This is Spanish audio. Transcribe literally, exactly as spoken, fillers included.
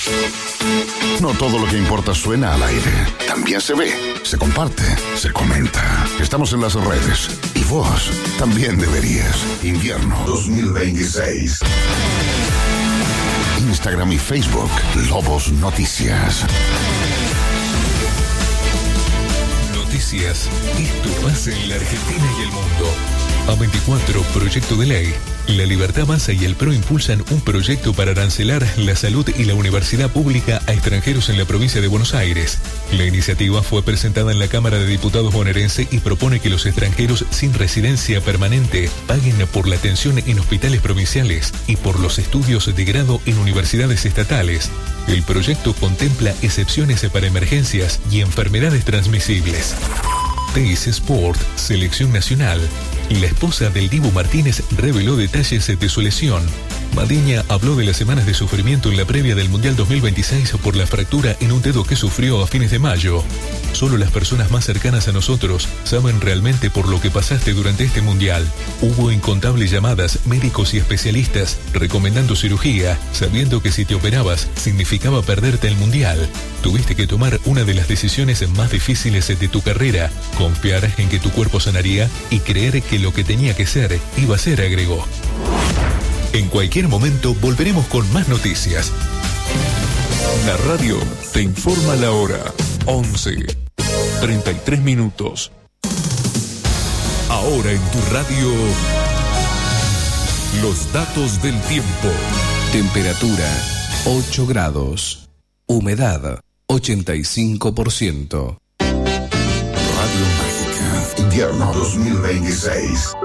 No todo lo que importa suena al aire. También se ve, se comparte, se comenta. Estamos en las redes. Y vos también deberías. Invierno dos mil veintiséis. Instagram y Facebook. Lobos Noticias. Noticias. Esto pasa en la Argentina y el mundo. A veinticuatro, proyecto de ley. La Libertad Avanza y el PRO impulsan un proyecto para arancelar la salud y la universidad pública a extranjeros en la provincia de Buenos Aires. La iniciativa fue presentada en la Cámara de Diputados bonaerense y propone que los extranjeros sin residencia permanente paguen por la atención en hospitales provinciales y por los estudios de grado en universidades estatales. El proyecto contempla excepciones para emergencias y enfermedades transmisibles. Teis Sport, selección nacional. La esposa del Dibu Martínez reveló detalles de su lesión. Madeña habló de las semanas de sufrimiento en la previa del Mundial dos mil veintiséis por la fractura en un dedo que sufrió a fines de mayo. Solo las personas más cercanas a nosotros saben realmente por lo que pasaste durante este Mundial. Hubo incontables llamadas, médicos y especialistas recomendando cirugía, sabiendo que si te operabas significaba perderte el Mundial. Tuviste que tomar una de las decisiones más difíciles de tu carrera, confiar en que tu cuerpo sanaría y creer que lo que tenía que ser iba a ser, agregó. En cualquier momento volveremos con más noticias. La radio te informa la hora. once, treinta y tres minutos. Ahora en tu radio, los datos del tiempo. Temperatura ocho grados. Humedad ochenta y cinco por ciento. Radio Mágica. Invierno dos mil veintiséis.